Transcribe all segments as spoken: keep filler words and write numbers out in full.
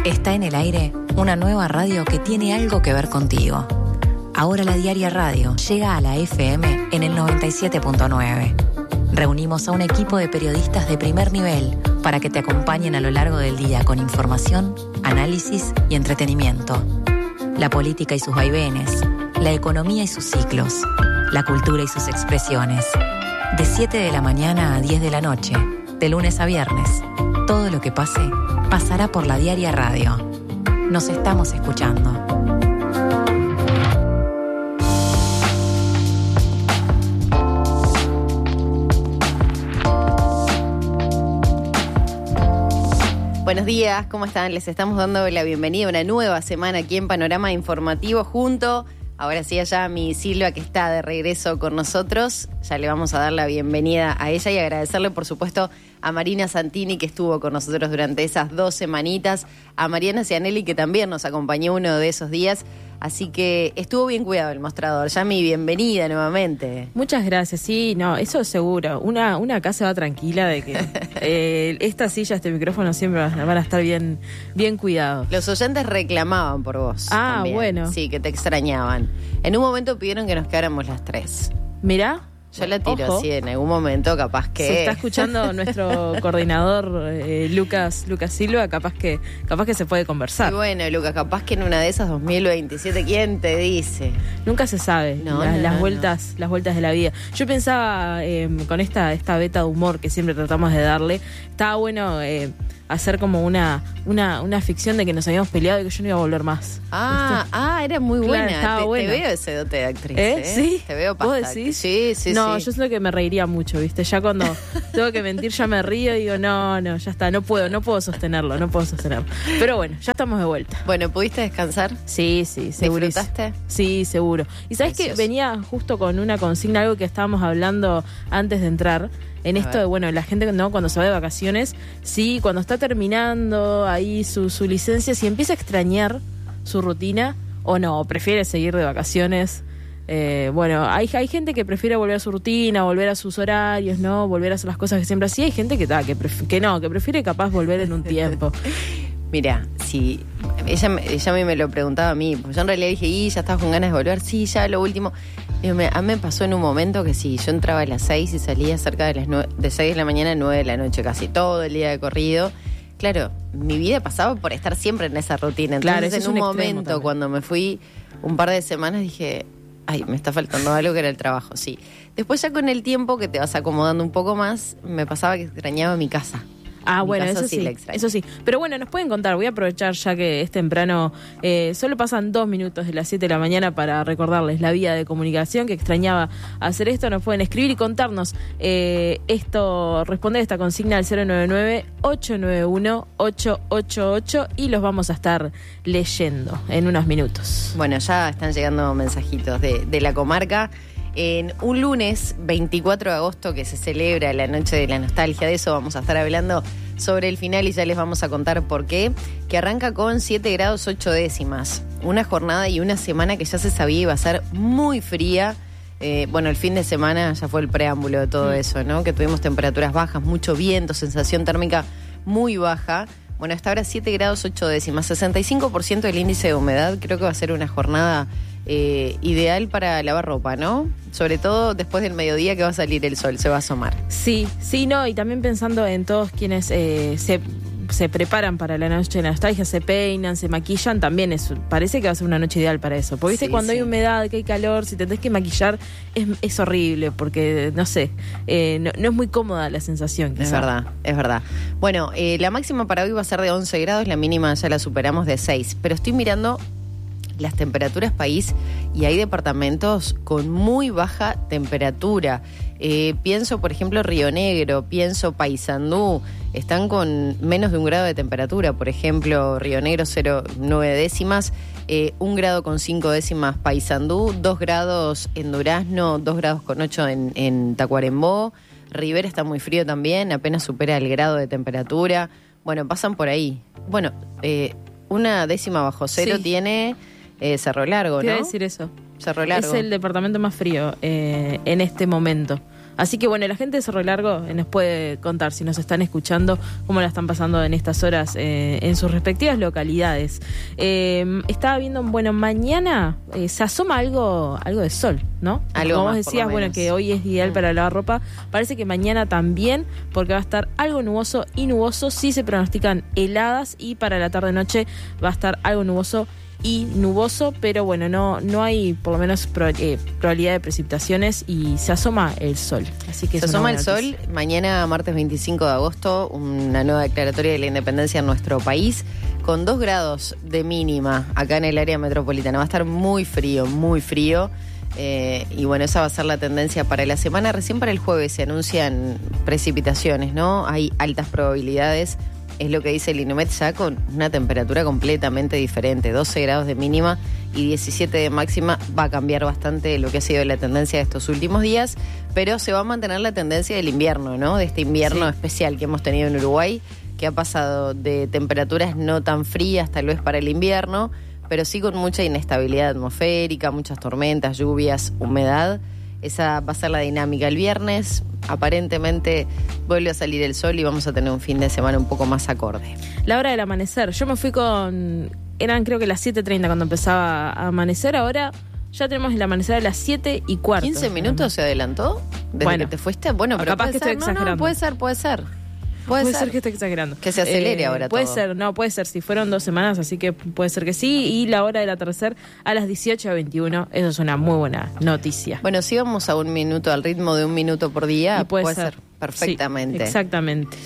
Está en el aire una nueva radio que tiene algo que ver contigo. Ahora la Diaria Radio llega a la F M en el noventa y siete punto nueve. Reunimos a un equipo de periodistas de primer nivel para que te acompañen a lo largo del día con información, análisis y entretenimiento. La política y sus vaivenes, la economía y sus ciclos, la cultura y sus expresiones. De siete de la mañana a diez de la noche, de lunes a viernes, todo lo que pase pasará por la Diaria Radio. Nos estamos escuchando. Buenos días, ¿cómo están? Les estamos dando la bienvenida a una nueva semana aquí en Panorama Informativo junto, ahora sí, allá a mi Silvia que está de regreso con nosotros. Ya le vamos a dar la bienvenida a ella y agradecerle, por supuesto, a Marina Santini que estuvo con nosotros durante esas dos semanitas, a Mariana Cianelli que también nos acompañó uno de esos días. Así que estuvo bien cuidado el mostrador. Ya mi bienvenida nuevamente. Muchas gracias, sí, no, eso seguro. Una, una acá se va tranquila de que eh, esta silla, este micrófono siempre van a estar bien, bien cuidados. Los oyentes reclamaban por vos. Ah, también. Bueno. Sí, que te extrañaban. En un momento pidieron que nos quedáramos las tres. Mirá. Yo la tiro Ojo. así en algún momento, capaz que... Se está escuchando nuestro coordinador eh, Lucas Lucas Silva, capaz que capaz que se puede conversar. Y bueno, Lucas, capaz que en una de esas dos mil veintisiete, ¿quién te dice? Nunca se sabe, No, la- no, las no, vueltas las vueltas de la vida. Yo pensaba, eh, con esta esta beta de humor que siempre tratamos de darle, estaba bueno eh, hacer como una, una una ficción de que nos habíamos peleado y que yo no iba a volver más. Ah, ¿Viste? ah, era muy Claro, buena. estaba te, buena. te veo ese dote de actriz. ¿Eh? ¿eh? ¿Sí? Te veo ¿Vos pasta. decís? Sí, sí, no, sí. yo siento que me reiría mucho, ¿viste? Ya cuando tengo que mentir ya me río y digo, no, no, ya está, no puedo, no puedo sostenerlo, no puedo sostenerlo. Pero bueno, ya estamos de vuelta. Bueno, ¿pudiste descansar? Sí, sí, seguro. ¿Disfrutaste? Sí, seguro. Y sabes que Precioso. venía justo con una consigna, algo que estábamos hablando antes de entrar, en A esto ver. de, bueno, la gente, ¿no? Cuando se va de vacaciones, sí, cuando está terminando ahí su, su licencia, si empieza a extrañar su rutina o no, o prefiere seguir de vacaciones. Eh, bueno, hay, hay gente que prefiere volver a su rutina, volver a sus horarios, ¿no? Volver a hacer las cosas que siempre hacía. Hay gente que, ta, que, pref- que no, que prefiere capaz volver en un tiempo. Mira, si ella, me- ella a mí me lo preguntaba a mí, pues yo en realidad dije, y ya estaba con ganas de volver, sí, ya lo último. Digo, me- a mí me pasó en un momento que sí, yo entraba a las seis y salía cerca de las nueve, de seis de la mañana a nueve de la noche, casi todo el día de corrido. Claro, mi vida pasaba por estar siempre en esa rutina. Entonces, Claro, ese en es un, un extremo momento, también. cuando me fui un par de semanas, dije, ay, me está faltando algo que era el trabajo, sí. Después ya con el tiempo que te vas acomodando un poco más, me pasaba que extrañaba mi casa. Ah, Mi bueno, casa eso sí sí, la extraño. eso sí. Pero bueno, nos pueden contar, voy a aprovechar ya que es temprano, eh, solo pasan dos minutos de las siete de la mañana para recordarles la vía de comunicación que extrañaba hacer esto. Nos pueden escribir y contarnos eh, esto, responder esta consigna al cero nueve nueve, ocho nueve uno, ocho ocho ocho y los vamos a estar leyendo en unos minutos. Bueno, ya están llegando mensajitos de, de la comarca. En un lunes veinticuatro de agosto que se celebra la Noche de la Nostalgia, de eso vamos a estar hablando sobre el final y ya les vamos a contar por qué, que arranca con siete grados ocho décimas. Una jornada y una semana que ya se sabía iba a ser muy fría. Eh, bueno, el fin de semana ya fue el preámbulo de todo Mm. eso, ¿no? Que tuvimos temperaturas bajas, mucho viento, sensación térmica muy baja. Bueno, hasta ahora siete grados ocho décimas, sesenta y cinco por ciento del índice de humedad. Creo que va a ser una jornada eh, ideal para lavar ropa, ¿no? Sobre todo después del mediodía que va a salir el sol, se va a asomar. Sí, sí, no, y también pensando en todos quienes eh, se, se preparan para la noche de la nostalgia, se peinan, se maquillan, también es, parece que va a ser una noche ideal para eso. Porque viste, Sí, cuando sí. hay humedad, que hay calor, si te tenés que maquillar, es, es horrible, porque, no sé, eh, no, no es muy cómoda la sensación. Es quizá. verdad, es verdad. Bueno, eh, la máxima para hoy va a ser de once grados, la mínima ya la superamos de seis. Pero estoy mirando las temperaturas país y hay departamentos con muy baja temperatura. Eh, pienso, por ejemplo, Río Negro, pienso Paysandú, están con menos de un grado de temperatura. Por ejemplo, Río Negro cero coma nueve décimas, eh, un grado con cinco décimas Paysandú, dos grados en Durazno, dos grados con ocho en, en Tacuarembó. Rivera está muy frío también, apenas supera el grado de temperatura. Bueno, pasan por ahí. Bueno, eh, una décima bajo cero Sí. tiene eh, Cerro Largo, Te iba ¿no? a decir eso. Cerro Largo. Es el departamento más frío eh, en este momento. Así que bueno, la gente de Cerro Largo nos puede contar si nos están escuchando, cómo la están pasando en estas horas eh, en sus respectivas localidades. Eh, estaba viendo, bueno, mañana eh, se asoma algo algo de sol, ¿no? Algo Como más, vos decías, bueno, que hoy es ideal mm. para lavar ropa. Parece que mañana también, porque va a estar algo nuboso y nuboso. Sí se pronostican heladas y para la tarde-noche va a estar algo nuboso y nuboso, pero bueno, no no hay por lo menos pro, eh, probabilidad de precipitaciones y se asoma el sol. Así que se asoma el sol. Mañana, martes veinticinco de agosto, una nueva declaratoria de la independencia en nuestro país, con dos grados de mínima acá en el área metropolitana. Va a estar muy frío, muy frío. Eh, y bueno, esa va a ser la tendencia para la semana. Recién para el jueves se anuncian precipitaciones, ¿no? Hay altas probabilidades. Es lo que dice el INUMED, ya con una temperatura completamente diferente, doce grados de mínima y diecisiete de máxima. Va a cambiar bastante lo que ha sido la tendencia de estos últimos días, pero se va a mantener la tendencia del invierno, ¿no? De este invierno sí. especial que hemos tenido en Uruguay, que ha pasado de temperaturas no tan frías tal vez para el invierno, pero sí con mucha inestabilidad atmosférica, muchas tormentas, lluvias, humedad. Esa va a ser la dinámica. El viernes aparentemente vuelve a salir el sol y vamos a tener un fin de semana un poco más acorde. La hora del amanecer. Yo me fui con... Eran creo que las siete treinta cuando empezaba a amanecer. Ahora ya tenemos el amanecer a las siete y cuarto. ¿quince minutos se adelantó desde bueno, que te fuiste? Bueno, pero capaz puede que ser. estoy exagerando. No, no, puede ser, puede ser. Puede, puede ser. ser que esté exagerando. Que se acelere eh, ahora puede todo. Puede ser, no, puede ser. Si fueron dos semanas, así que puede ser que sí. Y la hora del atardecer a las dieciocho a veintiuno. Eso es una muy buena noticia. Bueno, si vamos a un minuto, al ritmo de un minuto por día, puede, puede ser. ser perfectamente. Sí, exactamente.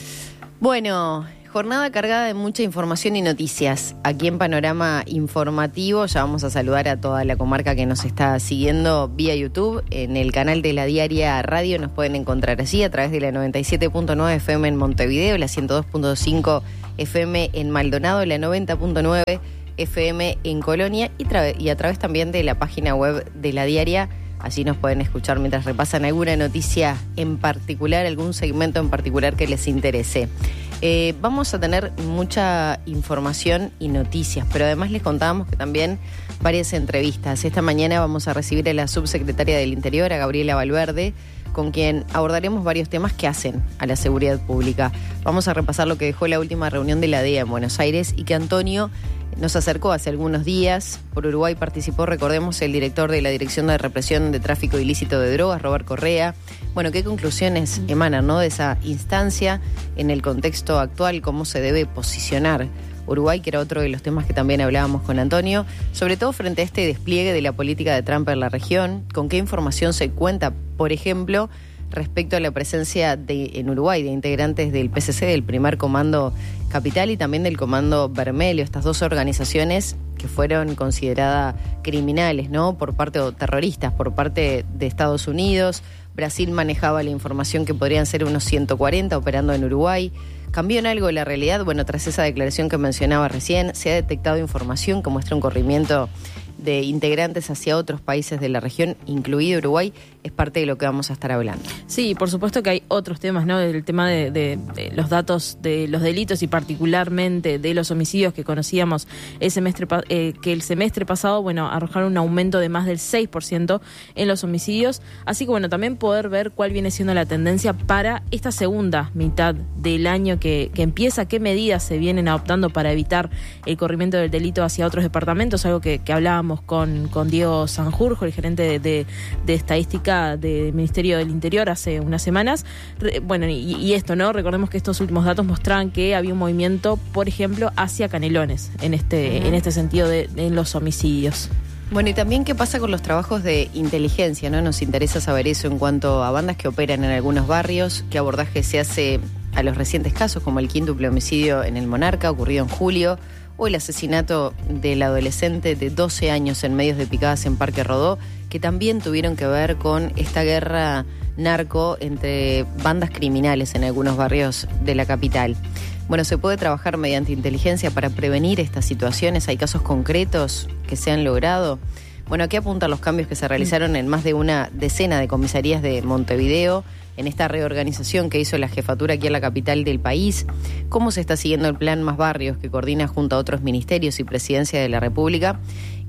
Bueno, jornada cargada de mucha información y noticias. Aquí en Panorama Informativo ya vamos a saludar a toda la comarca que nos está siguiendo vía YouTube. En el canal de La Diaria Radio nos pueden encontrar allí a través de la noventa y siete punto nueve F M en Montevideo, la ciento dos punto cinco F M en Maldonado, la noventa punto nueve F M en Colonia y, tra- y a través también de la página web de La Diaria. Allí nos pueden escuchar mientras repasan alguna noticia en particular, algún segmento en particular que les interese. Eh, vamos a tener mucha información y noticias, pero además les contábamos que también varias entrevistas. Esta mañana vamos a recibir a la subsecretaria del Interior, a Gabriela Valverde, con quien abordaremos varios temas que hacen a la seguridad pública. Vamos a repasar lo que dejó la última reunión de la D E A en Buenos Aires y que Antonio nos acercó hace algunos días. Por Uruguay participó, recordemos, el director de la Dirección de Represión de Tráfico Ilícito de Drogas, Robert Correa. Bueno, ¿qué conclusiones emanan, ¿no?, de esa instancia en el contexto actual? ¿Cómo se debe posicionar Uruguay, que era otro de los temas que también hablábamos con Antonio, sobre todo frente a este despliegue de la política de Trump en la región? ¿Con qué información se cuenta, por ejemplo, respecto a la presencia de, en Uruguay de integrantes del P C C, del primer Comando Capital y también del Comando Vermelho, estas dos organizaciones que fueron consideradas criminales, ¿no?, por parte, o terroristas por parte de Estados Unidos? Brasil manejaba la información que podrían ser unos ciento cuarenta operando en Uruguay. ¿Cambió en algo la realidad? Bueno, tras esa declaración que mencionaba recién, se ha detectado información que muestra un corrimiento de integrantes hacia otros países de la región, incluido Uruguay. Es parte de lo que vamos a estar hablando. Sí, por supuesto que hay otros temas, ¿no? El tema de, de, de los datos de los delitos y particularmente de los homicidios que conocíamos el semestre eh, que el semestre pasado, bueno, arrojaron un aumento de más del seis por ciento en los homicidios. Así que bueno, también poder ver cuál viene siendo la tendencia para esta segunda mitad del año que, que empieza, qué medidas se vienen adoptando para evitar el corrimiento del delito hacia otros departamentos, algo que, que hablábamos con, con Diego Sanjurjo, el gerente de, de, de estadística del Ministerio del Interior hace unas semanas. Bueno, y, y esto, ¿no? Recordemos que estos últimos datos mostraban que había un movimiento, por ejemplo, hacia Canelones, en este, uh-huh. en este sentido de, de en los homicidios. Bueno, y también qué pasa con los trabajos de inteligencia, ¿no? Nos interesa saber eso en cuanto a bandas que operan en algunos barrios, qué abordaje se hace a los recientes casos, como el quíntuple homicidio en el Monarca, ocurrido en julio, o el asesinato del adolescente de doce años en medios de picadas en Parque Rodó, que también tuvieron que ver con esta guerra narco entre bandas criminales en algunos barrios de la capital. Bueno, se puede trabajar mediante inteligencia para prevenir estas situaciones. ¿Hay casos concretos que se han logrado? Bueno, aquí apuntan los cambios que se realizaron en más de una decena de comisarías de Montevideo, en esta reorganización que hizo la jefatura aquí en la capital del país. ¿Cómo se está siguiendo el plan Más Barrios, que coordina junto a otros ministerios y Presidencia de la República?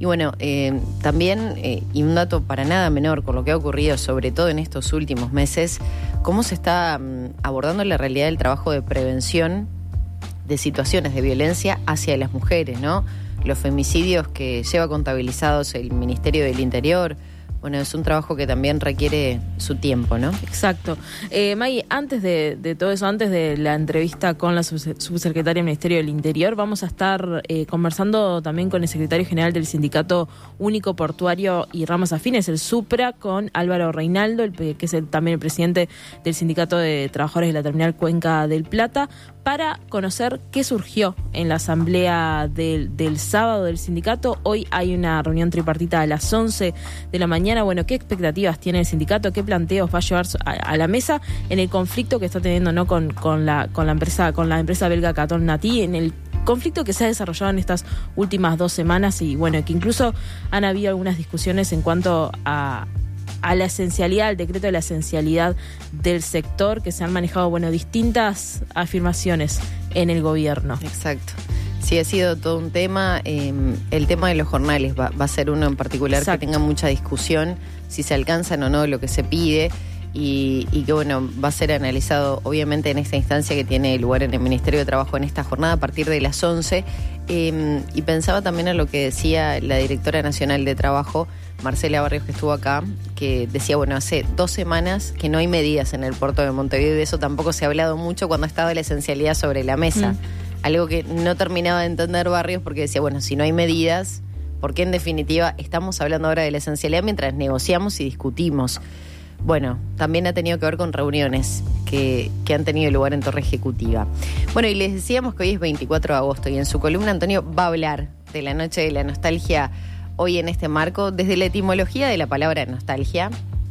Y bueno, eh, también, eh, y un dato para nada menor con lo que ha ocurrido, sobre todo en estos últimos meses, cómo se está um, abordando la realidad del trabajo de prevención de situaciones de violencia hacia las mujeres, ¿no? Los femicidios que lleva contabilizados el Ministerio del Interior. Bueno, es un trabajo que también requiere su tiempo, ¿no? Exacto. Eh, Maggie, antes de, de todo eso, antes de la entrevista con la subsecretaria del Ministerio del Interior, vamos a estar eh, conversando también con el secretario general del Sindicato Único Portuario y Ramas Afines, el SUPRA, con Álvaro Reinaldo, el, que es el, también el presidente del Sindicato de Trabajadores de la Terminal Cuenca del Plata, para conocer qué surgió en la asamblea del, del sábado del sindicato. Hoy hay una reunión tripartita a las once de la mañana. Bueno, ¿qué expectativas tiene el sindicato? ¿Qué planteos va a llevar a, a la mesa en el conflicto que está teniendo, ¿no?, con, con la con la empresa con la empresa belga Caton Nati, en el conflicto que se ha desarrollado en estas últimas dos semanas y bueno, que incluso han habido algunas discusiones en cuanto a a la esencialidad, al decreto de la esencialidad del sector, que se han manejado, bueno, distintas afirmaciones en el gobierno. Exacto. Sí, ha sido todo un tema. Eh, el tema de los jornales va, va a ser uno en particular. Exacto. Que tenga mucha discusión, si se alcanzan o no lo que se pide. Y, y que bueno, va a ser analizado obviamente en esta instancia que tiene lugar en el Ministerio de Trabajo en esta jornada a partir de las once. Eh, y pensaba también en lo que decía la directora nacional de Trabajo, Marcela Barrios, que estuvo acá, que decía, bueno, hace dos semanas que no hay medidas en el puerto de Montevideo, y de eso tampoco se ha hablado mucho cuando estaba la esencialidad sobre la mesa. Mm. Algo que no terminaba de entender Barrios, porque decía, bueno, si no hay medidas, ¿por qué en definitiva estamos hablando ahora de la esencialidad mientras negociamos y discutimos? Bueno, también ha tenido que ver con reuniones que, que han tenido lugar en Torre Ejecutiva. Bueno, y les decíamos que hoy es veinticuatro de agosto y en su columna Antonio va a hablar de la Noche de la Nostalgia hoy en este marco, desde la etimología de la palabra nostalgia,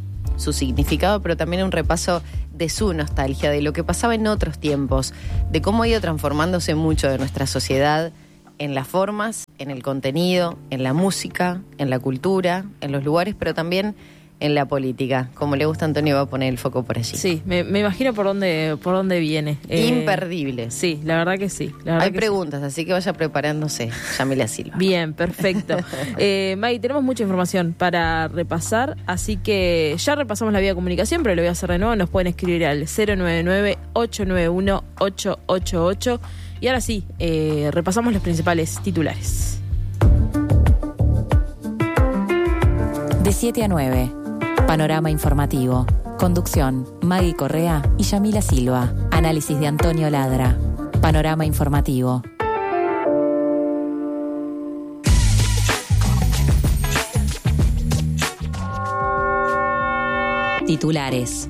su significado, pero también un repaso de su nostalgia, de lo que pasaba en otros tiempos, de cómo ha ido transformándose mucho de nuestra sociedad en las formas, en el contenido, en la música, en la cultura, en los lugares, pero también en la política. Como le gusta a Antonio, va a poner el foco por allí. Sí, me, me imagino por dónde por dónde viene. Imperdible. Eh, sí, la verdad que sí. La verdad Hay que preguntas, sí. Así que vaya preparándose. Llámela Silva. Bien, perfecto. eh, May, tenemos mucha información para repasar, así que ya repasamos la vía de comunicación, pero lo voy a hacer de nuevo. Nos pueden escribir al cero nueve nueve, ocho nueve uno, ocho ocho ocho. Y ahora sí, eh, repasamos los principales titulares. De siete a nueve. Panorama informativo. Conducción, Maggie Correa y Yamila Silva. Análisis de Antonio Ladra. Panorama informativo. Titulares.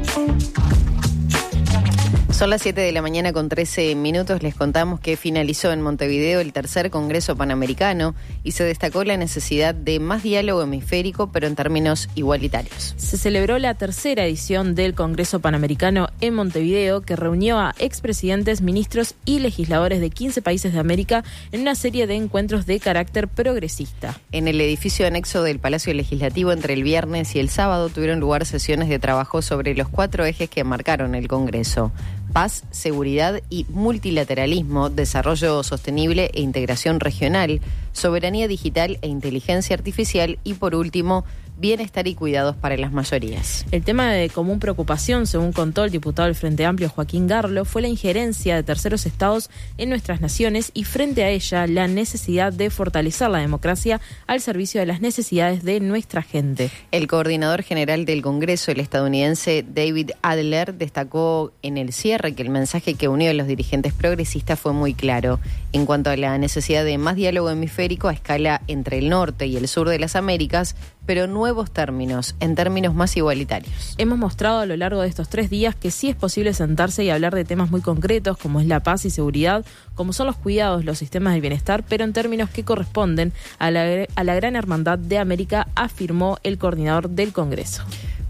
Son las siete de la mañana con trece minutos. Les contamos que finalizó en Montevideo el tercer Congreso Panamericano y se destacó la necesidad de más diálogo hemisférico, pero en términos igualitarios. Se celebró la tercera edición del Congreso Panamericano en Montevideo, que reunió a expresidentes, ministros y legisladores de quince países de América en una serie de encuentros de carácter progresista. En el edificio anexo del Palacio Legislativo, entre el viernes y el sábado, tuvieron lugar sesiones de trabajo sobre los cuatro ejes que marcaron el Congreso: paz, seguridad y multilateralismo, desarrollo sostenible e integración regional, soberanía digital e inteligencia artificial y, por último, bienestar y cuidados para las mayorías. El tema de común preocupación, según contó el diputado del Frente Amplio Joaquín Garlo, fue la injerencia de terceros estados en nuestras naciones y, frente a ella, la necesidad de fortalecer la democracia al servicio de las necesidades de nuestra gente. El coordinador general del Congreso, el estadounidense David Adler, destacó en el cierre que el mensaje que unió a los dirigentes progresistas fue muy claro en cuanto a la necesidad de más diálogo hemisférico a escala entre el norte y el sur de las Américas, pero nuevos términos, en términos más igualitarios. Hemos mostrado a lo largo de estos tres días que sí es posible sentarse y hablar de temas muy concretos, como es la paz y seguridad, como son los cuidados, los sistemas de bienestar, pero en términos que corresponden a la, a la gran hermandad de América, afirmó el coordinador del Congreso.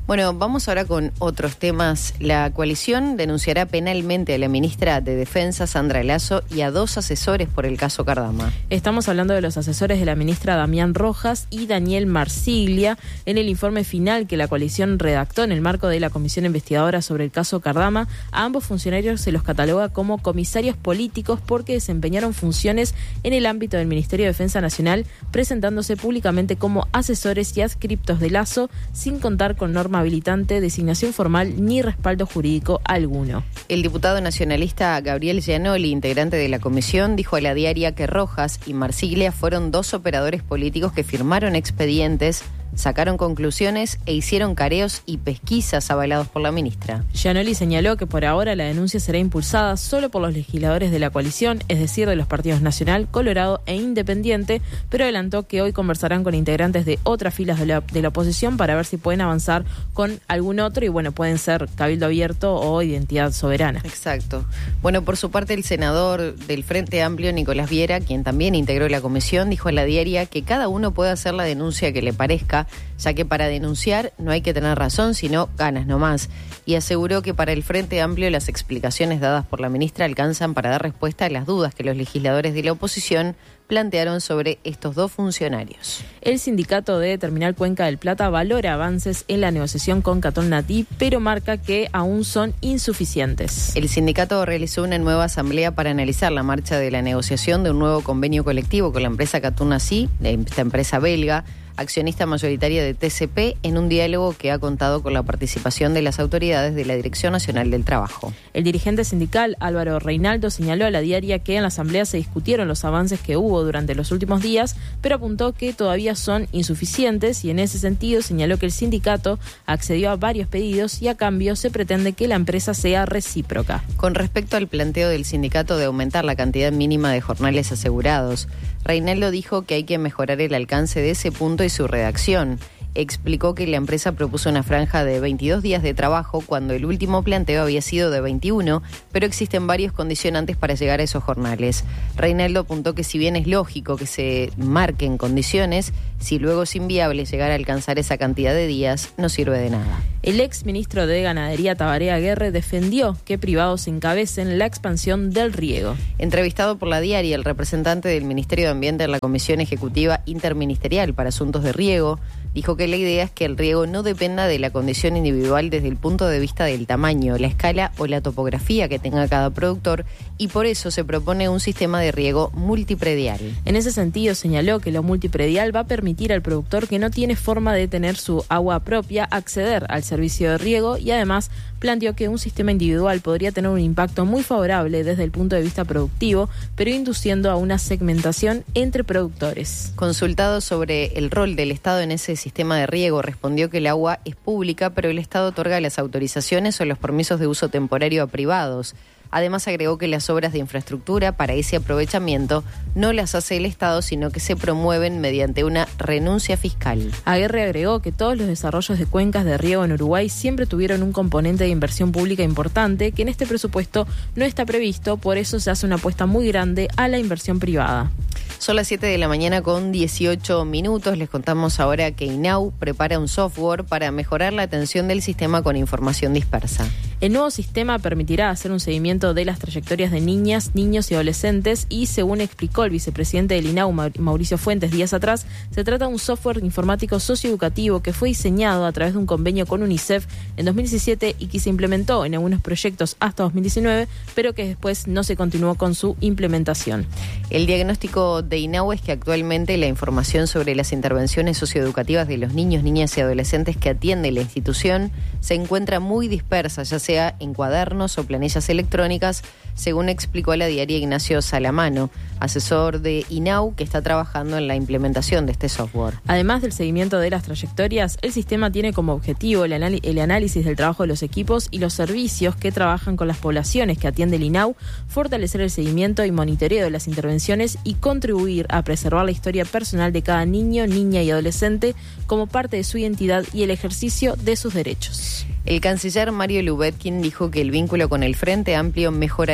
Bueno, vamos ahora con otros temas. La coalición denunciará penalmente a la ministra de Defensa, Sandra Lasso, y a dos asesores por el caso Cardama. Estamos hablando de los asesores de la ministra Damián Rojas y Daniel Marsiglia. En el informe final que la coalición redactó en el marco de la comisión investigadora sobre el caso Cardama, a ambos funcionarios se los cataloga como comisarios políticos porque desempeñaron funciones en el ámbito del Ministerio de Defensa Nacional, presentándose públicamente como asesores y adscriptos de Lasso, sin contar con norma habilitante, designación formal ni respaldo jurídico alguno. El diputado nacionalista Gabriel Gianoli, integrante de la comisión, dijo a la diaria que Rojas y Marsiglia fueron dos operadores políticos que firmaron expedientes, sacaron conclusiones e hicieron careos y pesquisas avalados por la ministra. Gianoli señaló que por ahora la denuncia será impulsada solo por los legisladores de la coalición, es decir, de los partidos Nacional, Colorado e Independiente, pero adelantó que hoy conversarán con integrantes de otras filas de la, de la oposición para ver si pueden avanzar con algún otro y bueno, pueden ser Cabildo Abierto o Identidad Soberana. Exacto. Bueno, por su parte el senador del Frente Amplio, Nicolás Viera, quien también integró la comisión, dijo a la diaria que cada uno puede hacer la denuncia que le parezca, ya que para denunciar no hay que tener razón, sino ganas nomás. Y aseguró que para el Frente Amplio las explicaciones dadas por la ministra alcanzan para dar respuesta a las dudas que los legisladores de la oposición plantearon sobre estos dos funcionarios. El sindicato de Terminal Cuenca del Plata valora avances en la negociación con Catón Natí, pero marca que aún son insuficientes. El sindicato realizó una nueva asamblea para analizar la marcha de la negociación de un nuevo convenio colectivo con la empresa Catón Natí, esta empresa belga, accionista mayoritaria de T C P, en un diálogo que ha contado con la participación de las autoridades de la Dirección Nacional del Trabajo. El dirigente sindical Álvaro Reinaldo señaló a la diaria que en la asamblea se discutieron los avances que hubo durante los últimos días, pero apuntó que todavía son insuficientes y en ese sentido señaló que el sindicato accedió a varios pedidos y a cambio se pretende que la empresa sea recíproca. Con respecto al planteo del sindicato de aumentar la cantidad mínima de jornales asegurados, Reinaldo dijo que hay que mejorar el alcance de ese punto y su redacción. Explicó que la empresa propuso una franja de veintidós días de trabajo cuando el último planteo había sido de veintiuno, pero existen varios condicionantes para llegar a esos jornales. Reinaldo apuntó que si bien es lógico que se marquen condiciones, si luego es inviable llegar a alcanzar esa cantidad de días, no sirve de nada. El ex ministro de Ganadería Tabaré Aguirre defendió que privados encabecen la expansión del riego. Entrevistado por la diaria, el representante del Ministerio de Ambiente en la Comisión Ejecutiva Interministerial para Asuntos de Riego dijo que la idea es que el riego no dependa de la condición individual desde el punto de vista del tamaño, la escala o la topografía que tenga cada productor y por eso se propone un sistema de riego multipredial. En ese sentido señaló que lo multipredial va a permitir al productor que no tiene forma de tener su agua propia acceder al servicio de riego y además planteó que un sistema individual podría tener un impacto muy favorable desde el punto de vista productivo, pero induciendo a una segmentación entre productores. Consultado sobre el rol del Estado en ese sistema de riego, respondió que el agua es pública, pero el Estado otorga las autorizaciones o los permisos de uso temporario a privados. Además agregó que las obras de infraestructura para ese aprovechamiento no las hace el Estado, sino que se promueven mediante una renuncia fiscal. Aguirre agregó que todos los desarrollos de cuencas de riego en Uruguay siempre tuvieron un componente de inversión pública importante que en este presupuesto no está previsto, por eso se hace una apuesta muy grande a la inversión privada. Son las siete de la mañana con dieciocho minutos. Les contamos ahora que INAU prepara un software para mejorar la atención del sistema con información dispersa. El nuevo sistema permitirá hacer un seguimiento de las trayectorias de niñas, niños y adolescentes y, según explicó el vicepresidente del INAU, Mauricio Fuentes, días atrás, se trata de un software informático socioeducativo que fue diseñado a través de un convenio con UNICEF en dos mil diecisiete y que se implementó en algunos proyectos hasta dos mil diecinueve, pero que después no se continuó con su implementación. El diagnóstico de INAU es que actualmente la información sobre las intervenciones socioeducativas de los niños, niñas y adolescentes que atiende la institución se encuentra muy dispersa, ya sea en cuadernos o planillas electrónicas, según explicó a la diaria Ignacio Salamano, asesor de INAU que está trabajando en la implementación de este software. Además del seguimiento de las trayectorias, el sistema tiene como objetivo el, anal- el análisis del trabajo de los equipos y los servicios que trabajan con las poblaciones que atiende el INAU, fortalecer el seguimiento y monitoreo de las intervenciones y contribuir a preservar la historia personal de cada niño, niña y adolescente como parte de su identidad y el ejercicio de sus derechos. El canciller Mario Lubetkin dijo que el vínculo con el Frente Amplio mejorará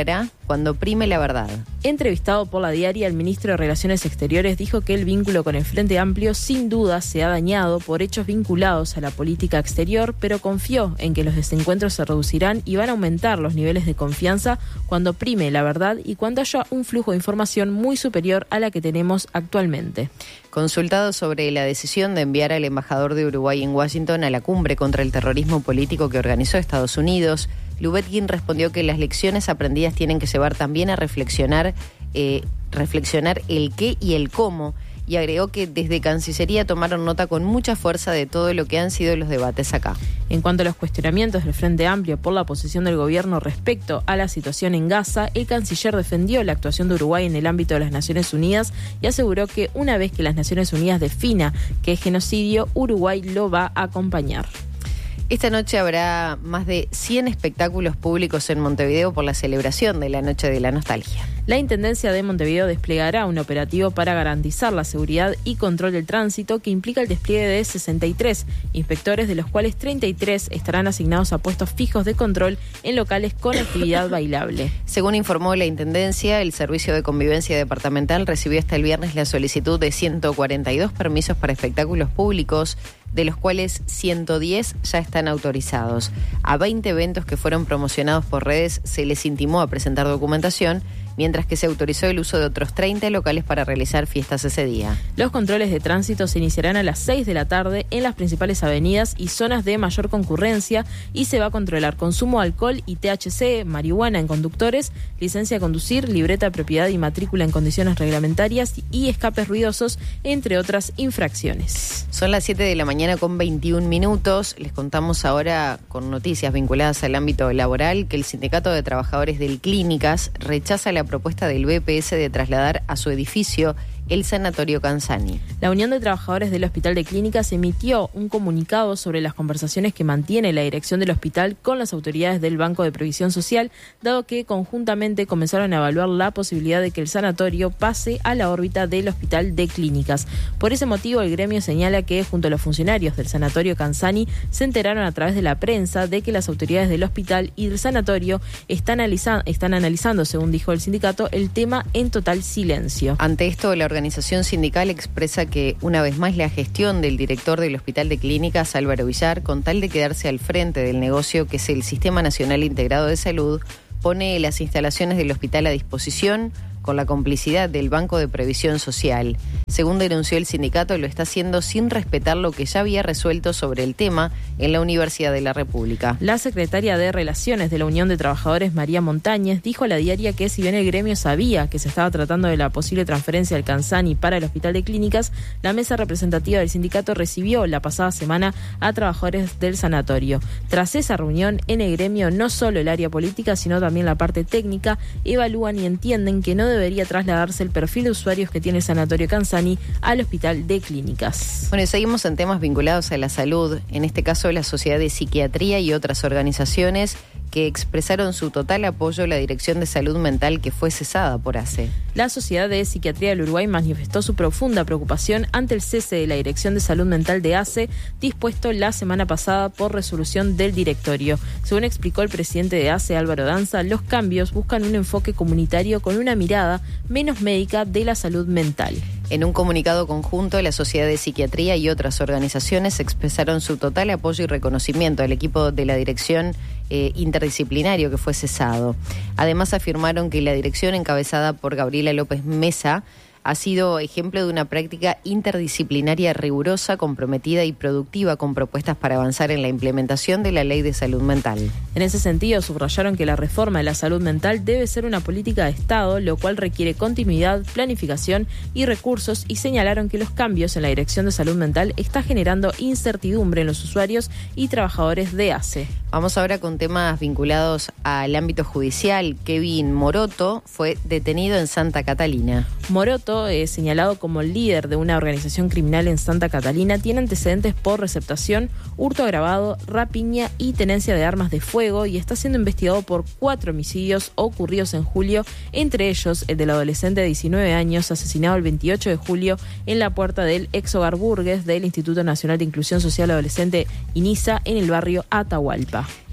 cuando prime la verdad. Entrevistado por La Diaria, el ministro de Relaciones Exteriores dijo que el vínculo con el Frente Amplio sin duda se ha dañado por hechos vinculados a la política exterior, pero confió en que los desencuentros se reducirán y van a aumentar los niveles de confianza cuando prime la verdad y cuando haya un flujo de información muy superior a la que tenemos actualmente. Consultado sobre la decisión de enviar al embajador de Uruguay en Washington a la cumbre contra el terrorismo político que organizó Estados Unidos, Lubetkin respondió que las lecciones aprendidas tienen que llevar también a reflexionar, eh, reflexionar el qué y el cómo, y agregó que desde Cancillería tomaron nota con mucha fuerza de todo lo que han sido los debates acá. En cuanto a los cuestionamientos del Frente Amplio por la posición del gobierno respecto a la situación en Gaza, el canciller defendió la actuación de Uruguay en el ámbito de las Naciones Unidas y aseguró que una vez que las Naciones Unidas defina que es genocidio, Uruguay lo va a acompañar. Esta noche habrá más de cien espectáculos públicos en Montevideo por la celebración de la Noche de la Nostalgia. La Intendencia de Montevideo desplegará un operativo para garantizar la seguridad y control del tránsito que implica el despliegue de sesenta y tres inspectores, de los cuales treinta y tres estarán asignados a puestos fijos de control en locales con actividad bailable. Según informó la Intendencia, el Servicio de Convivencia Departamental recibió hasta el viernes la solicitud de ciento cuarenta y dos permisos para espectáculos públicos, de los cuales ciento diez ya están autorizados. A veinte eventos que fueron promocionados por redes se les intimó a presentar documentación, mientras que se autorizó el uso de otros treinta locales para realizar fiestas ese día. Los controles de tránsito se iniciarán a las seis de la tarde en las principales avenidas y zonas de mayor concurrencia y se va a controlar consumo de alcohol y T H C, marihuana en conductores, licencia de conducir, libreta de propiedad y matrícula en condiciones reglamentarias y escapes ruidosos, entre otras infracciones. Son las siete de la mañana con veintiún minutos. Les contamos ahora con noticias vinculadas al ámbito laboral que el Sindicato de Trabajadores del Clínicas rechaza la propuesta del B P S de trasladar a su edificio el Sanatorio Canzani. La Unión de Trabajadores del Hospital de Clínicas emitió un comunicado sobre las conversaciones que mantiene la dirección del hospital con las autoridades del Banco de Previsión Social, dado que conjuntamente comenzaron a evaluar la posibilidad de que el sanatorio pase a la órbita del Hospital de Clínicas. Por ese motivo, el gremio señala que, junto a los funcionarios del Sanatorio Canzani, se enteraron a través de la prensa de que las autoridades del hospital y del sanatorio están, analiza- están analizando, según dijo el sindicato, el tema en total silencio. Ante esto, la organización sindical expresa que, una vez más, la gestión del director del Hospital de Clínicas, Álvaro Villar, con tal de quedarse al frente del negocio que es el Sistema Nacional Integrado de Salud, pone las instalaciones del hospital a disposición con la complicidad del Banco de Previsión Social. Según denunció el sindicato, lo está haciendo sin respetar lo que ya había resuelto sobre el tema en la Universidad de la República. La secretaria de Relaciones de la Unión de Trabajadores, María Montañez, dijo a La Diaria que si bien el gremio sabía que se estaba tratando de la posible transferencia del Canzani para el Hospital de Clínicas, la mesa representativa del sindicato recibió la pasada semana a trabajadores del sanatorio. Tras esa reunión, en el gremio no solo el área política, sino también la parte técnica, evalúan y entienden que no debería trasladarse el perfil de usuarios que tiene el Sanatorio Canzani al Hospital de Clínicas. Bueno, y seguimos en temas vinculados a la salud, en este caso la Sociedad de Psiquiatría y otras organizaciones que expresaron su total apoyo a la Dirección de Salud Mental que fue cesada por A C E. La Sociedad de Psiquiatría del Uruguay manifestó su profunda preocupación ante el cese de la Dirección de Salud Mental de A C E, dispuesto la semana pasada por resolución del directorio. Según explicó el presidente de A C E, Álvaro Danza, los cambios buscan un enfoque comunitario con una mirada menos médica de la salud mental. En un comunicado conjunto, la Sociedad de Psiquiatría y otras organizaciones expresaron su total apoyo y reconocimiento al equipo de la dirección eh, interdisciplinario que fue cesado. Además, afirmaron que la dirección encabezada por Gabriela López Mesa ha sido ejemplo de una práctica interdisciplinaria rigurosa, comprometida y productiva con propuestas para avanzar en la implementación de la Ley de Salud Mental. En ese sentido, subrayaron que la reforma de la salud mental debe ser una política de Estado, lo cual requiere continuidad, planificación y recursos, y señalaron que los cambios en la Dirección de Salud Mental está generando incertidumbre en los usuarios y trabajadores de A C E. Vamos ahora con temas vinculados al ámbito judicial. Kevin Moroto fue detenido en Santa Catalina. Moroto, eh, señalado como el líder de una organización criminal en Santa Catalina, tiene antecedentes por receptación, hurto agravado, rapiña y tenencia de armas de fuego, y está siendo investigado por cuatro homicidios ocurridos en julio, entre ellos el del adolescente de diecinueve años asesinado el veintiocho de julio en la puerta del ex hogar Burgues del Instituto Nacional de Inclusión Social Adolescente INISA en el barrio Atahualpa.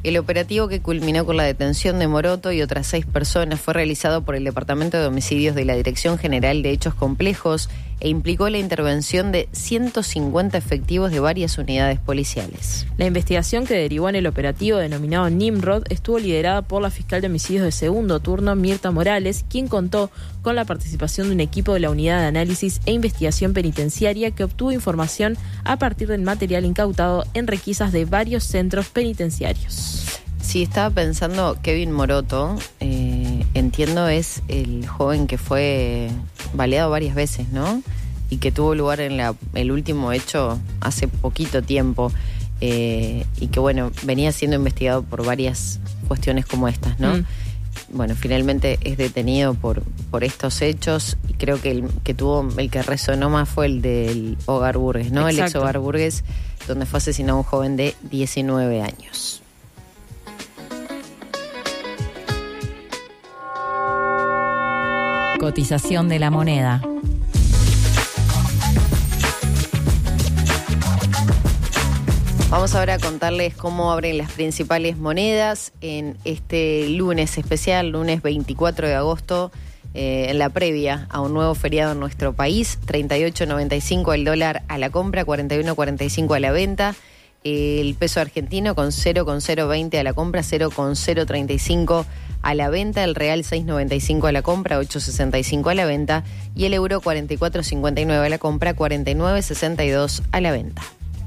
El operativo que culminó con la detención de Moroto y otras seis personas fue realizado por el Departamento de Homicidios de la Dirección General de Hechos Complejos e implicó la intervención de ciento cincuenta efectivos de varias unidades policiales. La investigación que derivó en el operativo denominado Nimrod estuvo liderada por la fiscal de homicidios de segundo turno, Mirta Morales, quien contó con la participación de un equipo de la Unidad de Análisis e Investigación Penitenciaria que obtuvo información a partir del material incautado en requisas de varios centros penitenciarios. Sí, estaba pensando, Kevin Moroto, eh, entiendo es el joven que fue baleado varias veces, ¿no? Y que tuvo lugar en la, el último hecho hace poquito tiempo, eh, y que, bueno, venía siendo investigado por varias cuestiones como estas, ¿no? Mm. Bueno, finalmente es detenido por, por estos hechos, y creo que el que tuvo, el que resonó más fue el del Hogar Burgues, ¿no? Exacto. El ex Hogar Burgues, donde fue asesinado un joven de diecinueve años. Cotización de la moneda. Vamos ahora a contarles cómo abren las principales monedas en este lunes especial, lunes veinticuatro de agosto, eh, en la previa a un nuevo feriado en nuestro país. treinta y ocho noventa y cinco el dólar a la compra, cuarenta y uno cuarenta y cinco a la venta. El peso argentino con cero coma cero veinte a la compra, cero coma cero treinta y cinco a la venta, el real seis noventa y cinco a la compra, ocho sesenta y cinco a la venta, y el euro cuarenta y cuatro cincuenta y nueve a la compra, cuarenta y nueve sesenta y dos a la venta.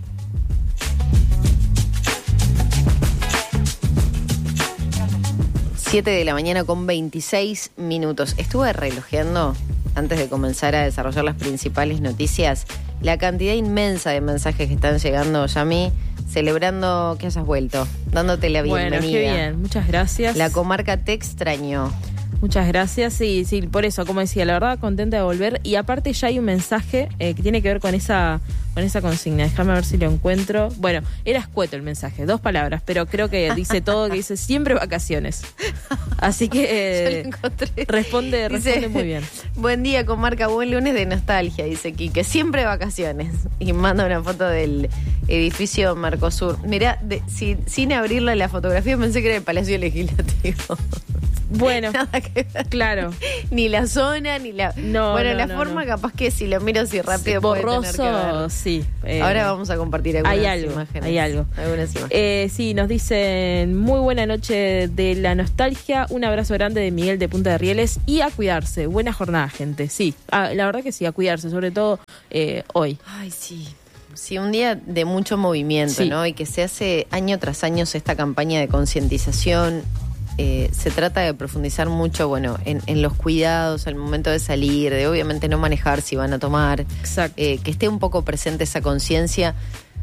siete de la mañana con veintiséis minutos. Estuve relojeando antes de comenzar a desarrollar las principales noticias la cantidad inmensa de mensajes que están llegando, Yami, celebrando que hayas vuelto, dándote la bienvenida. Bueno, qué bien, muchas gracias. La comarca te extrañó. Muchas gracias, sí, sí, por eso, como decía, la verdad, contenta de volver. Y aparte ya hay un mensaje eh, que tiene que ver con esa con esa consigna. Déjame ver si lo encuentro. Bueno, era escueto el mensaje, dos palabras, pero creo que dice todo, que dice siempre vacaciones. Así que eh, responde, dice, responde muy bien. Buen día, comarca, buen lunes de nostalgia, dice Quique, siempre vacaciones. Y manda una foto del edificio Mercosur. Mirá, de, si, sin abrirla la fotografía pensé que era el Palacio Legislativo. Bueno, nada que ver. Claro. Ni la zona, ni la... No, bueno, no, la no, forma no. capaz que si lo miro así rápido sí, borroso, puede tener que ver. Sí. Eh, Ahora vamos a compartir algunas hay algo, imágenes. Hay algo. Algunas imágenes. Eh, sí, nos dicen muy buena noche de la nostalgia, un abrazo grande de Miguel de Punta de Rieles y a cuidarse. Buena jornada, gente. Sí, ah, la verdad que sí, a cuidarse, sobre todo eh, hoy. Ay, sí. Sí, un día de mucho movimiento, sí. ¿no? Y que se hace año tras año esta campaña de concientización. Eh, se trata de profundizar mucho, bueno, en, en los cuidados al momento de salir, de obviamente no manejar si van a tomar. Exacto. Eh, que esté un poco presente esa conciencia.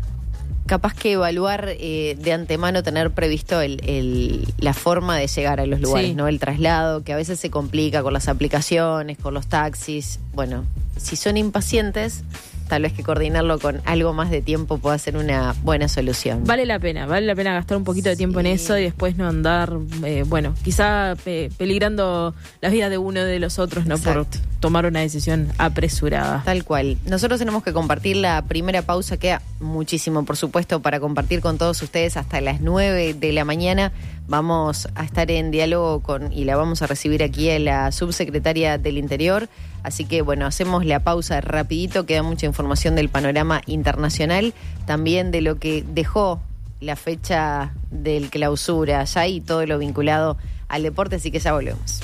Capaz que evaluar eh, de antemano, tener previsto el, el, la forma de llegar a los lugares, sí. ¿no? El traslado, que a veces se complica con las aplicaciones, con los taxis. Bueno, si son impacientes, tal vez que coordinarlo con algo más de tiempo pueda ser una buena solución. Vale la pena, vale la pena gastar un poquito de tiempo sí. en eso y después no andar, eh, bueno, quizá pe- peligrando la vida de uno de los otros, ¿no? Exacto. Por tomar una decisión apresurada. Tal cual. Nosotros tenemos que compartir la primera pausa, queda muchísimo, por supuesto, para compartir con todos ustedes hasta las nueve de la mañana. Vamos a estar en diálogo con, y la vamos a recibir aquí a la subsecretaria del Interior. Así que, bueno, hacemos la pausa rapidito, queda mucha información del panorama internacional, también de lo que dejó la fecha del clausura allá y todo lo vinculado al deporte, así que ya volvemos.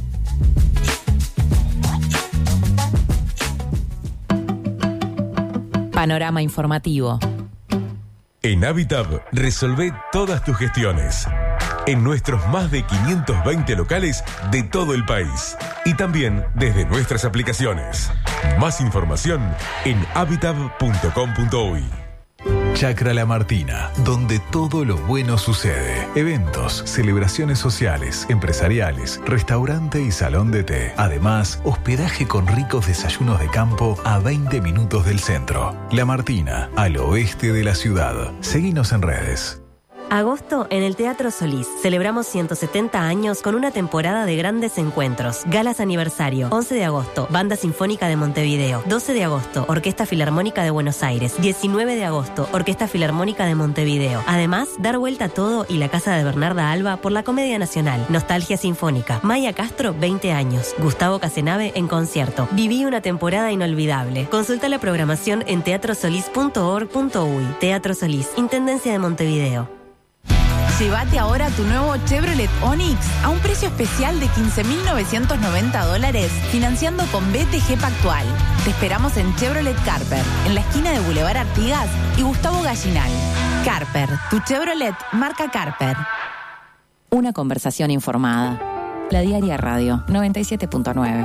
Panorama informativo. En Habitab resolvé todas tus gestiones. En nuestros más de quinientos veinte locales de todo el país. Y también desde nuestras aplicaciones. Más información en habitab punto com punto uy. Chacra La Martina, donde todo lo bueno sucede. Eventos, celebraciones sociales, empresariales, restaurante y salón de té. Además, hospedaje con ricos desayunos de campo a veinte minutos del centro. La Martina, al oeste de la ciudad. Seguinos en redes. Agosto en el Teatro Solís. Celebramos ciento setenta años con una temporada de grandes encuentros. Galas aniversario. once de agosto, Banda Sinfónica de Montevideo. doce de agosto, Orquesta Filarmónica de Buenos Aires. diecinueve de agosto, Orquesta Filarmónica de Montevideo. Además, dar vuelta a todo y la casa de Bernarda Alba por la Comedia Nacional. Nostalgia Sinfónica. Maya Castro, veinte años. Gustavo Casenave en concierto. Viví una temporada inolvidable. Consulta la programación en teatro solís punto org punto uy. Teatro Solís, Intendencia de Montevideo. Llévate ahora tu nuevo Chevrolet Onix a un precio especial de quince mil novecientos noventa dólares, financiando con B T G Pactual. Te esperamos en Chevrolet Carper, en la esquina de Boulevard Artigas y Gustavo Gallinal. Carper, tu Chevrolet marca Carper. Una conversación informada. La Diaria Radio noventa y siete punto nueve.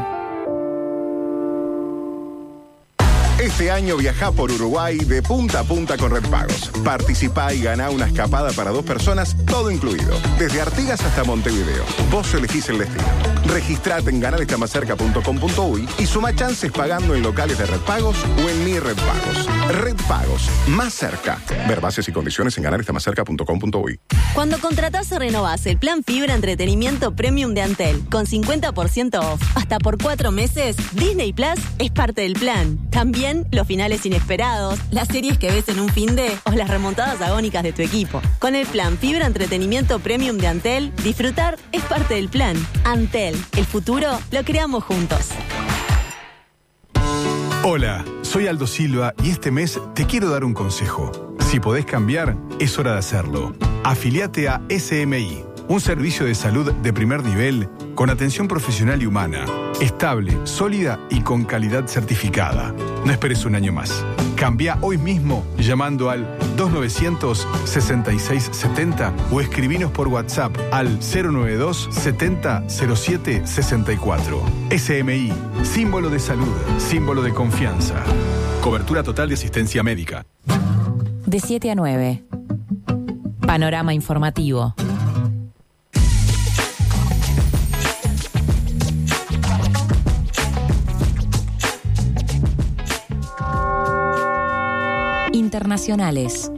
Este año viajá por Uruguay de punta a punta con Red Pagos. Participá y ganá una escapada para dos personas, todo incluido. Desde Artigas hasta Montevideo. Vos elegís el destino. Registrate en ganar está más cerca punto com punto uy y suma chances pagando en locales de Red Pagos o en Mi Red Pagos. Red Pagos, más cerca. Ver bases y condiciones en ganar está más cerca punto com punto uy. Cuando contratás o renovás el plan Fibra Entretenimiento Premium de Antel con cincuenta por ciento off hasta por cuatro meses, Disney Plus es parte del plan. También los finales inesperados, las series que ves en un finde o las remontadas agónicas de tu equipo. Con el plan Fibra Entretenimiento Premium de Antel, disfrutar es parte del plan. Antel, el futuro lo creamos juntos. Hola, soy Aldo Silva y este mes te quiero dar un consejo. Si podés cambiar, es hora de hacerlo. Afiliate a S M I, un servicio de salud de primer nivel con atención profesional y humana, estable, sólida y con calidad certificada. No esperes un año más. Cambia hoy mismo llamando al dos nueve cero cero, seis seis siete cero o escribinos por WhatsApp al cero nueve dos, setenta, cero siete, sesenta y cuatro. S M I, símbolo de salud, símbolo de confianza. Cobertura total de asistencia médica. De siete a nueve. Panorama informativo. Internacionales.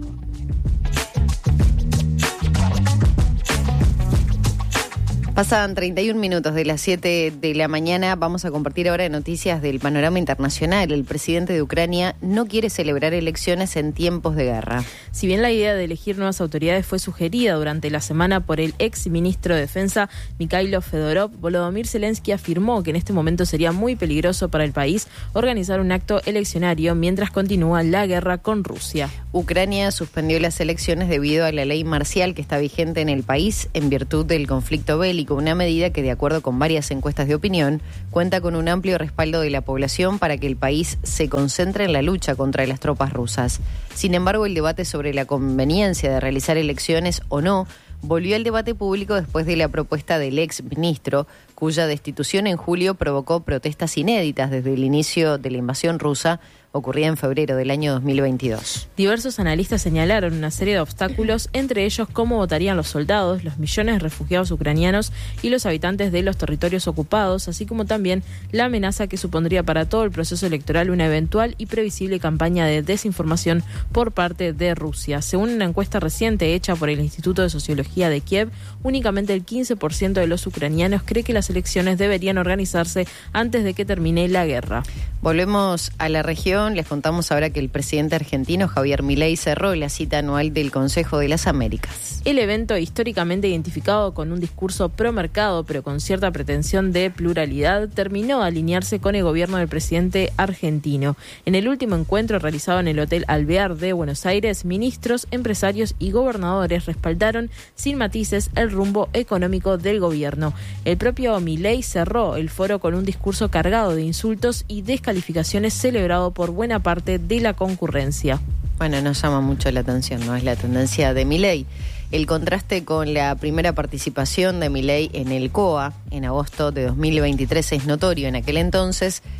Pasan treinta y un minutos de las siete de la mañana. Vamos a compartir ahora noticias del panorama internacional. El presidente de Ucrania no quiere celebrar elecciones en tiempos de guerra. Si bien la idea de elegir nuevas autoridades fue sugerida durante la semana por el ex ministro de Defensa, Mikhailo Fedorov, Volodymyr Zelensky afirmó que en este momento sería muy peligroso para el país organizar un acto eleccionario mientras continúa la guerra con Rusia. Ucrania suspendió las elecciones debido a la ley marcial que está vigente en el país en virtud del conflicto bélico. Una medida que, de acuerdo con varias encuestas de opinión, cuenta con un amplio respaldo de la población para que el país se concentre en la lucha contra las tropas rusas. Sin embargo, el debate sobre la conveniencia de realizar elecciones o no volvió al debate público después de la propuesta del ex ministro, cuya destitución en julio provocó protestas inéditas desde el inicio de la invasión rusa, ocurrida en febrero del año dos mil veintidós. Diversos analistas señalaron una serie de obstáculos, entre ellos cómo votarían los soldados, los millones de refugiados ucranianos y los habitantes de los territorios ocupados, así como también la amenaza que supondría para todo el proceso electoral una eventual y previsible campaña de desinformación por parte de Rusia. Según una encuesta reciente hecha por el Instituto de Sociología de Kiev, únicamente el quince por ciento de los ucranianos cree que las elecciones deberían organizarse antes de que termine la guerra. Volvemos a la región. Les contamos ahora que el presidente argentino Javier Milei cerró la cita anual del Consejo de las Américas. El evento, históricamente identificado con un discurso pro mercado pero con cierta pretensión de pluralidad, terminó de alinearse con el gobierno del presidente argentino. En el último encuentro realizado en el Hotel Alvear de Buenos Aires, ministros, empresarios y gobernadores respaldaron sin matices el rumbo económico del gobierno. El propio Milei cerró el foro con un discurso cargado de insultos y descalificaciones celebrado por buena parte de la concurrencia. Bueno, nos llama mucho la atención, no es la tendencia de Milei. El contraste con la primera participación de Milei en el C O A en agosto de dos mil veintitrés es notorio. En aquel entonces,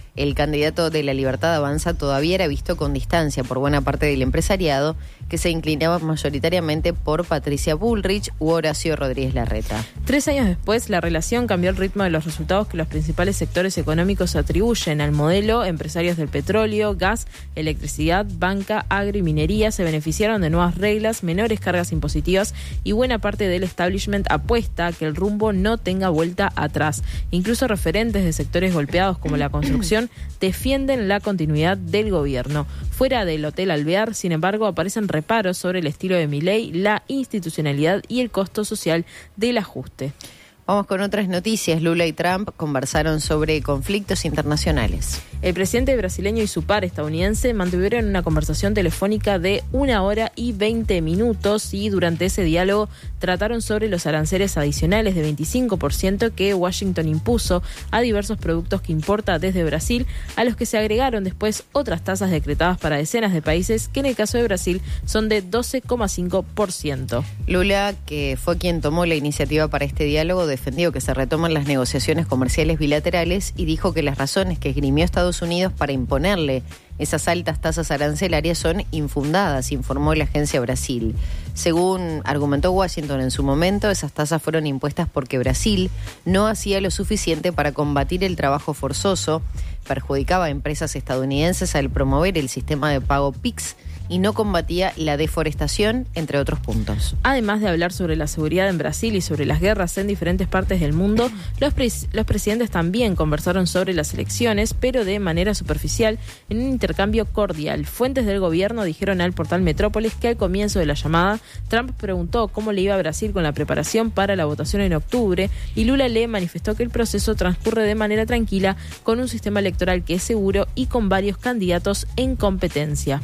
el candidato de La Libertad Avanza todavía era visto con distancia por buena parte del empresariado, que se inclinaba mayoritariamente por Patricia Bullrich u Horacio Rodríguez Larreta. Tres años después, la relación cambió el ritmo de los resultados que los principales sectores económicos atribuyen al modelo. Empresarios del petróleo, gas, electricidad, banca, agro y minería se beneficiaron de nuevas reglas, menores cargas impositivas y buena parte del establishment apuesta a que el rumbo no tenga vuelta atrás. Incluso referentes de sectores golpeados como la construcción defienden la continuidad del gobierno. Fuera del Hotel Alvear, sin embargo, aparecen reparos sobre el estilo de Milei, la institucionalidad y el costo social del ajuste. Vamos con otras noticias. Lula y Trump conversaron sobre conflictos internacionales. El presidente brasileño y su par estadounidense mantuvieron una conversación telefónica de una hora y veinte minutos y durante ese diálogo trataron sobre los aranceles adicionales de veinticinco por ciento que Washington impuso a diversos productos que importa desde Brasil, a los que se agregaron después otras tasas decretadas para decenas de países que en el caso de Brasil son de doce coma cinco por ciento. Lula, que fue quien tomó la iniciativa para este diálogo, defendió que se retoman las negociaciones comerciales bilaterales y dijo que las razones que esgrimió Estados Unidos para imponerle esas altas tasas arancelarias son infundadas, informó la agencia Brasil. Según argumentó Washington en su momento, esas tasas fueron impuestas porque Brasil no hacía lo suficiente para combatir el trabajo forzoso, perjudicaba a empresas estadounidenses al promover el sistema de pago P I X y no combatía la deforestación, entre otros puntos. Además de hablar sobre la seguridad en Brasil y sobre las guerras en diferentes partes del mundo, los, pres- los presidentes también conversaron sobre las elecciones, pero de manera superficial, en un intercambio cordial. Fuentes del gobierno dijeron al portal Metrópolis que al comienzo de la llamada, Trump preguntó cómo le iba a Brasil con la preparación para la votación en octubre y Lula le manifestó que el proceso transcurre de manera tranquila, con un sistema electoral que es seguro y con varios candidatos en competencia.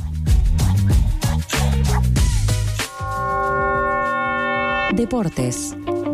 Deportes.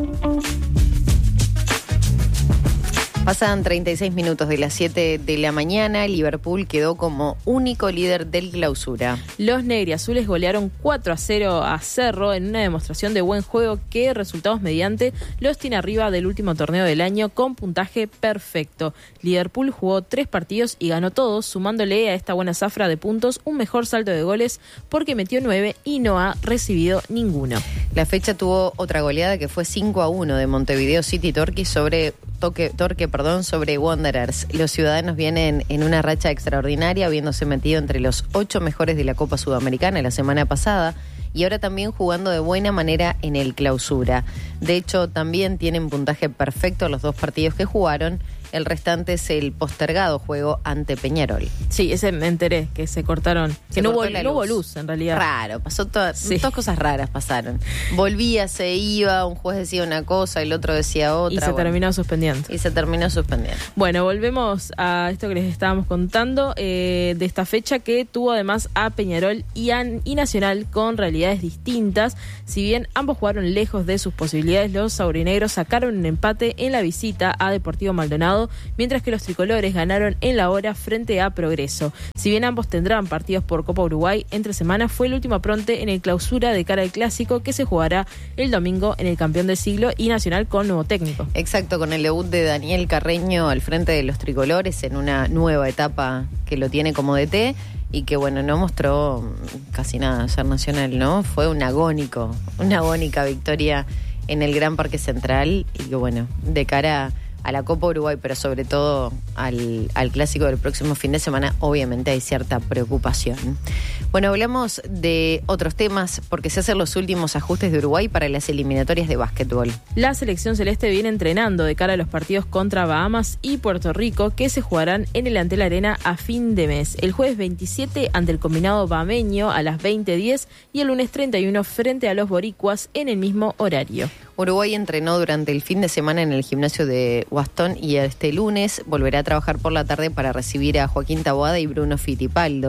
Pasan treinta y seis minutos de las siete de la mañana. Liverpool quedó como único líder del Clausura. Los negriazules golearon cuatro a cero a Cerro en una demostración de buen juego que, resultados mediante, los tiene arriba del último torneo del año con puntaje perfecto. Liverpool jugó tres partidos y ganó todos, sumándole a esta buena zafra de puntos un mejor saldo de goles porque metió nueve y no ha recibido ninguno. La fecha tuvo otra goleada que fue cinco a uno de Montevideo City Torque sobre Toque, Torque perdón, sobre Wanderers. Los ciudadanos vienen en una racha extraordinaria, habiéndose metido entre los ocho mejores de la Copa Sudamericana la semana pasada y ahora también jugando de buena manera en el Clausura. De hecho, también tienen puntaje perfecto los dos partidos que jugaron. El restante es el postergado juego ante Peñarol. Sí, ese me enteré, que se cortaron. Se que no, cortó hubo, la no hubo luz. luz, en realidad. Raro, pasó todas, Sí. dos cosas raras pasaron. Volvía, se iba, un juez decía una cosa, el otro decía otra. Y se bueno. terminó suspendiendo. Y se terminó suspendiendo. Bueno, volvemos a esto que les estábamos contando, eh, de esta fecha que tuvo además a Peñarol y, a, y Nacional con realidades distintas. Si bien ambos jugaron lejos de sus posibilidades, los aurinegros sacaron un empate en la visita a Deportivo Maldonado, mientras que los tricolores ganaron en la hora frente a Progreso. Si bien ambos tendrán partidos por Copa Uruguay, entre semana fue el último apronte en el Clausura de cara al Clásico que se jugará el domingo en el campeón del siglo y Nacional con nuevo técnico. Exacto, con el debut de Daniel Carreño al frente de los tricolores en una nueva etapa que lo tiene como D T y que, bueno, no mostró casi nada ser Nacional, ¿no? Fue un agónico, una agónica victoria en el Gran Parque Central y que, bueno, de cara a la Copa Uruguay, pero sobre todo al, al Clásico del próximo fin de semana, obviamente hay cierta preocupación. Bueno, hablamos de otros temas porque se hacen los últimos ajustes de Uruguay para las eliminatorias de básquetbol. La selección celeste viene entrenando de cara a los partidos contra Bahamas y Puerto Rico que se jugarán en el Antel Arena a fin de mes. El jueves veintisiete ante el combinado bahameño a las veinte diez y el lunes treinta y uno frente a los boricuas en el mismo horario. Uruguay entrenó durante el fin de semana en el gimnasio de Guastón y este lunes volverá a trabajar por la tarde para recibir a Joaquín Taboada y Bruno Fittipaldo.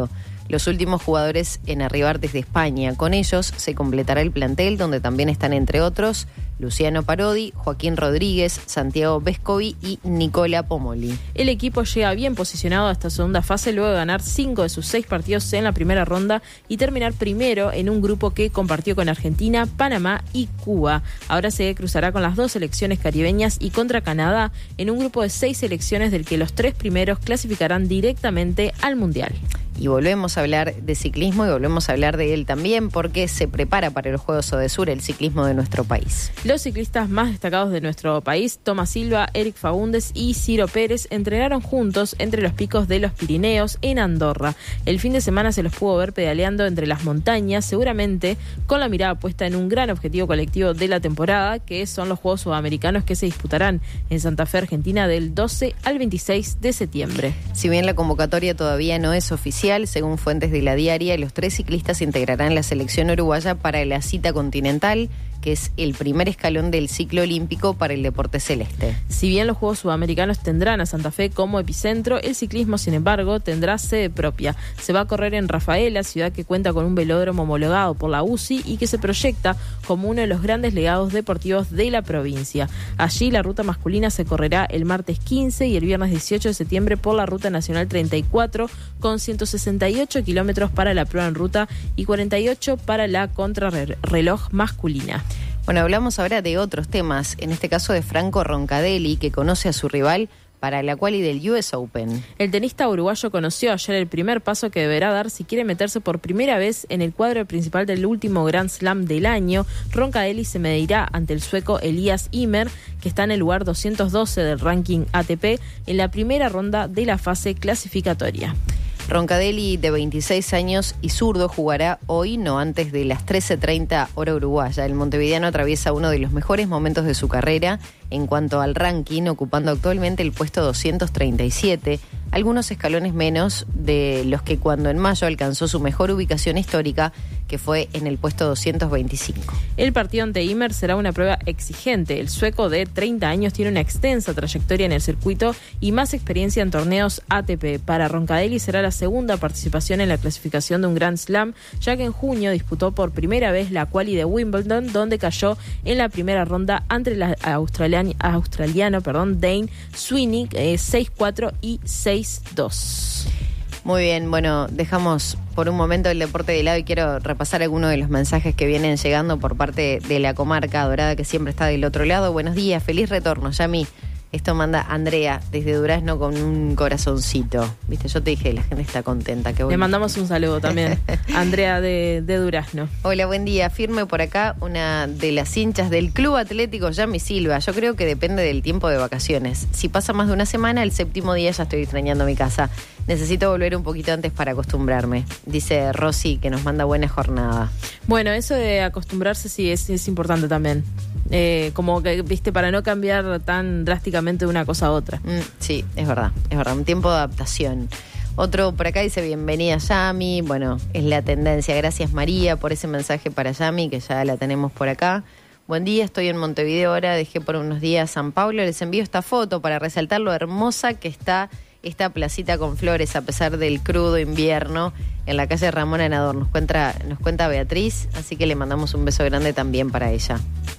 los últimos jugadores en arribar desde España. Con ellos se completará el plantel, donde también están, entre otros, Luciano Parodi, Joaquín Rodríguez, Santiago Vescovi y Nicola Pomoli. El equipo llega bien posicionado a esta segunda fase luego de ganar cinco de sus seis partidos en la primera ronda y terminar primero en un grupo que compartió con Argentina, Panamá y Cuba. Ahora se cruzará con las dos selecciones caribeñas y contra Canadá en un grupo de seis selecciones del que los tres primeros clasificarán directamente al Mundial. Y volvemos a hablar de ciclismo y volvemos a hablar de él también porque se prepara para los Juegos Odesur el ciclismo de nuestro país. Los ciclistas más destacados de nuestro país, Tomás Silva, Eric Faúndez y Ciro Pérez, entrenaron juntos entre los picos de los Pirineos en Andorra. El fin de semana se los pudo ver pedaleando entre las montañas, seguramente con la mirada puesta en un gran objetivo colectivo de la temporada, que son los Juegos Sudamericanos que se disputarán en Santa Fe, Argentina, del doce al veintiséis de septiembre. Si bien la convocatoria todavía no es oficial, según fuentes de La Diaria, los tres ciclistas integrarán la selección uruguaya para la cita continental, que es el primer escalón del ciclo olímpico para el deporte celeste. Si bien los Juegos Sudamericanos tendrán a Santa Fe como epicentro, el ciclismo, sin embargo, tendrá sede propia. Se va a correr en Rafaela, ciudad que cuenta con un velódromo homologado por la U C I y que se proyecta como uno de los grandes legados deportivos de la provincia. Allí la ruta masculina se correrá el martes quince y el viernes dieciocho de septiembre por la Ruta Nacional treinta y cuatro, con ciento sesenta y ocho kilómetros para la prueba en ruta y cuarenta y ocho para la contrarreloj masculina. Bueno, hablamos ahora de otros temas, en este caso de Franco Roncadelli, que conoce a su rival para la quali del U S Open. El tenista uruguayo conoció ayer el primer paso que deberá dar si quiere meterse por primera vez en el cuadro principal del último Grand Slam del año. Roncadelli se medirá ante el sueco Elias Ymer, que está en el lugar doscientos doce del ranking A T P en la primera ronda de la fase clasificatoria. Roncadelli, de veintiséis años y zurdo, jugará hoy, no antes de las trece treinta hora uruguaya. El montevideano atraviesa uno de los mejores momentos de su carrera en cuanto al ranking, ocupando actualmente el puesto doscientos treinta y siete, algunos escalones menos de los que cuando en mayo alcanzó su mejor ubicación histórica, que fue en el puesto doscientos veinticinco. El partido ante Ymer será una prueba exigente. El sueco de treinta años tiene una extensa trayectoria en el circuito y más experiencia en torneos A T P. Para Roncadelli será la segunda participación en la clasificación de un Grand Slam, ya que en junio disputó por primera vez la quali de Wimbledon, donde cayó en la primera ronda ante el australiano, australiano perdón, Dane Sweeney, eh, seis cuatro y seis dos. Muy bien, bueno, dejamos por un momento el deporte de lado y quiero repasar algunos de los mensajes que vienen llegando por parte de la comarca dorada que siempre está del otro lado. Buenos días, feliz retorno, Yami. Esto manda Andrea desde Durazno con un corazoncito. Viste, yo te dije, la gente está contenta. Qué Le mandamos un saludo también, Andrea de, de Durazno. Hola, buen día. Firme por acá una de las hinchas del Club Atlético Yami Silva. Yo creo que depende del tiempo de vacaciones. Si pasa más de una semana, el séptimo día ya estoy extrañando mi casa. Necesito volver un poquito antes para acostumbrarme. Dice Rosy, que nos manda buena jornada. Bueno, eso de acostumbrarse sí es, es importante también. Eh, como que, viste, para no cambiar tan drásticamente de una cosa a otra. Mm, sí, es verdad, es verdad, un tiempo de adaptación. Otro por acá dice, bienvenida Yami. Bueno, es la tendencia. Gracias María por ese mensaje para Yami, que ya la tenemos por acá. Buen día, estoy en Montevideo ahora, dejé por unos días San Pablo. Les envío esta foto para resaltar lo hermosa que está esta placita con flores a pesar del crudo invierno en la calle Ramón Anador. Nos cuenta, nos cuenta Beatriz, así que le mandamos un beso grande también para ella.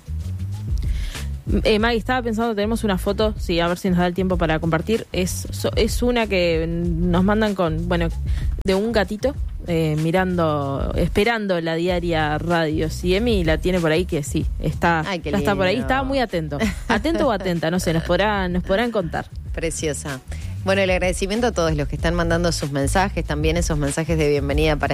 Eh, Maggie, estaba pensando, tenemos una foto, sí, a ver si nos da el tiempo para compartir. Es, es una que nos mandan con, bueno, de un gatito eh, mirando, esperando la diaria radio. Si Emi la tiene por ahí, que sí, está, Ay, qué ya está por ahí, lindo. estaba muy atento. Atento o atenta, no sé, nos podrán, nos podrán contar. Preciosa. Bueno, el agradecimiento a todos los que están mandando sus mensajes, también esos mensajes de bienvenida para